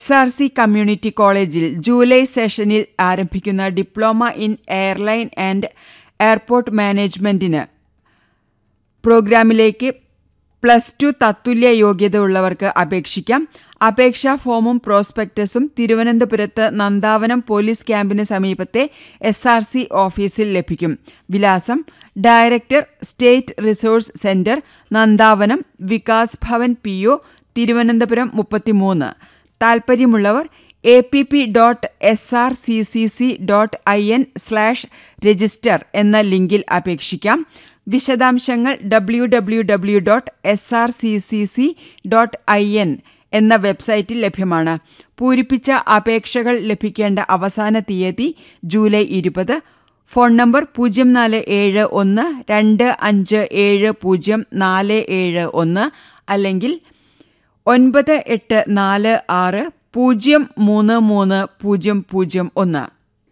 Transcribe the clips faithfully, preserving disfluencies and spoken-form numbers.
S R C community കോളേജിൽ July സെഷനിൽ ആരംഭിക്കുന്ന diploma in airline and airport മാനേജ്മെന്റിന് പ്രോഗ്രാമിലേക്ക് പ്ലസ് ടു തത്തുല്യ യോഗ്യത ഉള്ളവർക്ക് അപേക്ഷിക്കാം. അപേക്ഷാ ഫോമും പ്രോസ്പെക്ടസും തിരുവനന്തപുരത്ത് നന്ദാവനം പോലീസ് ക്യാമ്പിന് സമീപത്തെ എസ് ആർ സി ഓഫീസിൽ ലഭിക്കും. വിലാസം: director, state resource centre, Nandavanam, Vikas Bhavan P O, Thiruvananthapuram മുപ്പത്തിമൂന്ന്. താൽപ്പര്യമുള്ളവർ A P P dot S R C C C dot I N slash register എന്ന ലിങ്കിൽ അപേക്ഷിക്കാം. വിശദാംശങ്ങൾ W W W dot S R C C C dot I N എന്ന വെബ്സൈറ്റിൽ ലഭ്യമാണ്. പൂരിപ്പിച്ച അപേക്ഷകൾ ലഭിക്കേണ്ട അവസാന തീയതി ജൂലൈ ഇരുപത്. ഫോൺ നമ്പർ പൂജ്യം നാല് ഏഴ് ഒന്ന് രണ്ട് അഞ്ച് ഏഴ് പൂജ്യം നാല് ഏഴ് ഒന്ന് അല്ലെങ്കിൽ ഒൻപത് എട്ട് നാല് ആറ് പൂജ്യം മൂന്ന് മൂന്ന് പൂജ്യം പൂജ്യം ഒന്ന്.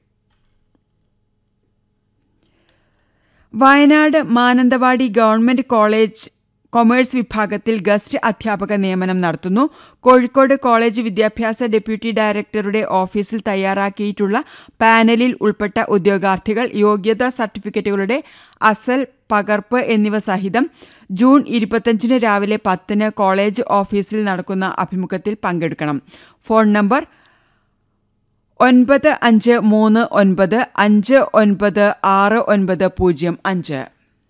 Wayanad Mananthavady government college commerce വിഭാഗത്തിൽ ഗസ്റ്റ് അധ്യാപക നിയമനം നടത്തുന്നു. കോഴിക്കോട് കോളേജ് വിദ്യാഭ്യാസ ഡെപ്യൂട്ടി ഡയറക്ടറുടെ ഓഫീസിൽ തയ്യാറാക്കിയിട്ടുള്ള പാനലിൽ ഉൾപ്പെട്ട ഉദ്യോഗാർത്ഥികൾ യോഗ്യതാ സർട്ടിഫിക്കറ്റുകളുടെ അസൽ പകർപ്പ് എന്നിവ സഹിതം ജൂൺ ഇരുപത്തഞ്ചിന് രാവിലെ പത്തിന് കോളേജ് ഓഫീസിൽ നടക്കുന്ന അഭിമുഖത്തിൽ പങ്കെടുക്കണം. ഫോൺ നമ്പർ ഒൻപത് അഞ്ച് മൂന്ന് ഒൻപത് അഞ്ച് ഒൻപത് ആറ് ഒൻപത് പൂജ്യം അഞ്ച്.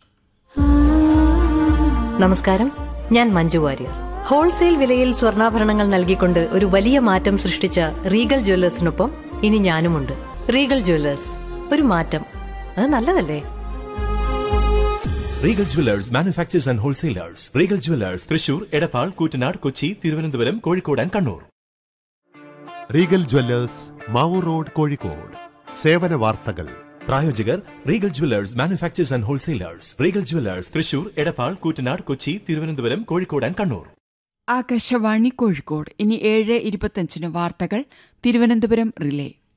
നമസ്കാരം, ഞാൻ മഞ്ജു വാര്യർ. ഹോൾസെയിൽ വിലയിൽ സ്വർണ്ണാഭരണങ്ങൾ നൽകിക്കൊണ്ട് ഒരു വലിയ മാറ്റം സൃഷ്ടിച്ച റീഗൽ ജ്വല്ലേഴ്സിനൊപ്പം ഇനി ഞാനുമുണ്ട്. റീഗൽ ജ്വല്ലേഴ്സ്, ഒരു മാറ്റം, അത് നല്ലതല്ലേ? Regal Jewellers manufacturers and wholesalers. Regal Jewellers Thrissur, Edappal, Koottanad, Kochi, Thiruvananthapuram, Kozhikode and Kannur. Regal Jewellers, Mavoor road, Kozhikode. സേവന വാർത്തകൾ. പ്രായോജകർ Regal Jewellers manufacturers and wholesalers. Regal Jewellers Thrissur, Edappal, Koottanad, Kochi, Thiruvananthapuram, Kozhikode and Kannur. Akashvani Kozhikode. ഇനി ഏഴ് ഇരുപത്തഞ്ചിന് വാർത്തകൾ തിരുവനന്തപുരം റിലേ.